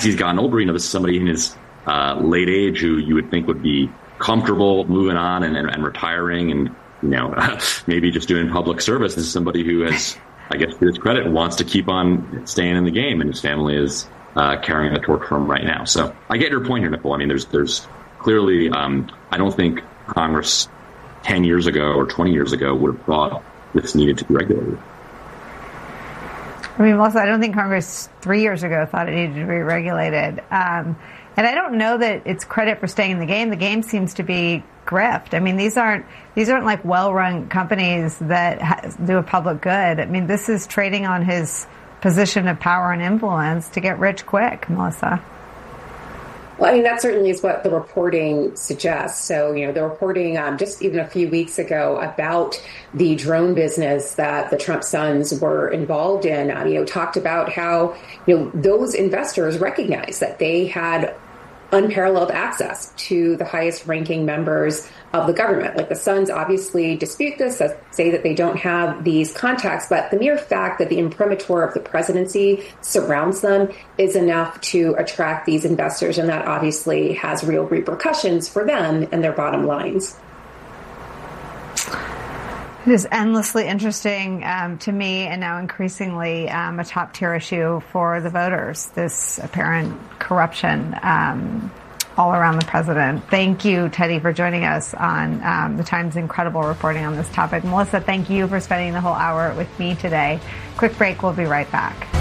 he's gotten older, this is somebody in his late age who you would think would be comfortable moving on and retiring and, maybe just doing public service. This is somebody who has, I guess to his credit, wants to keep on staying in the game, and his family is carrying the torch for him right now. So I get your point here, Nicole. I mean, there's clearly, I don't think Congress 10 years ago or 20 years ago would have thought this needed to be regulated. I mean, Melissa, I don't think Congress 3 years ago thought it needed to be regulated. And I don't know that it's credit for staying in the game. The game seems to be grift. I mean, these aren't like well-run companies that do a public good. I mean, this is trading on his position of power and influence to get rich quick, Melissa. Well, I mean, that certainly is what the reporting suggests. So, the reporting just even a few weeks ago about the drone business that the Trump sons were involved in, talked about how, those investors recognized that they had unparalleled access to the highest ranking members of the government. Like, the sons obviously dispute this, say that they don't have these contacts, but the mere fact that the imprimatur of the presidency surrounds them is enough to attract these investors, and that obviously has real repercussions for them and their bottom lines. It is endlessly interesting to me, and now increasingly a top-tier issue for the voters, this apparent corruption all around the president. Thank you, Teddy, for joining us on the Times' incredible reporting on this topic. Melissa, thank you for spending the whole hour with me today. Quick break. We'll be right back.